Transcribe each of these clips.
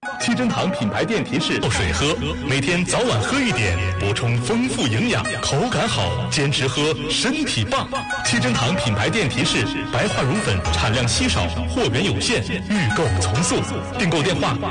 七珍堂品牌店提示：泡水喝，每天早晚喝一点，补充丰富营养，口感好，坚持喝，身体棒。七珍堂品牌店提示：白化溶粉产量稀少，货源有限，预购从速。订购电话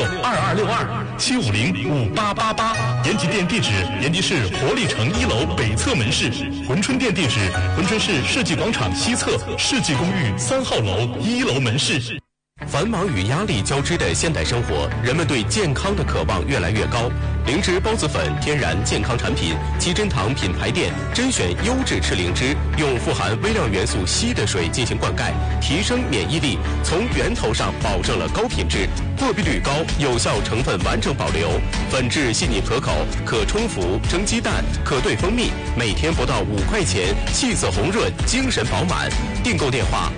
226-2262-750-5888。延吉店地址：延吉市活力城1楼北侧门市。珲春店地址：珲春市世纪广场西侧世纪公寓3号楼1楼门市。 繁忙与压力交织的现代生活，人们对健康的渴望越来越高。灵芝孢子粉天然健康产品，七珍堂品牌店甄选优质赤灵芝，用富含微量元素硒的水进行灌溉，提升免疫力，从源头上保证了高品质，过滤率高，有效成分完整保留，粉质细腻可口，可冲服蒸鸡蛋，可兑蜂蜜，每天不到5块钱，气色红润，精神饱满。订购电话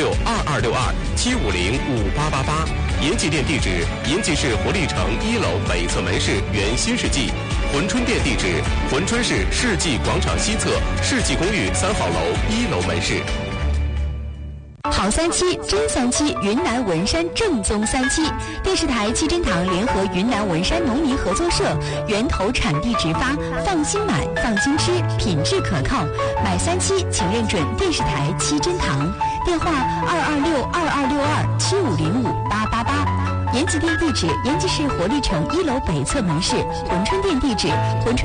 226-2262-750-5888。延吉店地址：延吉市活力城1楼北侧门市原新世纪。珲春店地址：珲春市世纪广场西侧世纪公寓3号楼1楼门市。 好3期，真3期，云南文山正宗3期。电视台七珍堂联合云南文山农民合作社，源头产地直发，放心买，放心吃，品质可靠。买3期请认准电视台七珍堂，电话226-2262-750-5888。延吉店地址：延吉市活力城1楼北侧门市。珲春店地址：珲春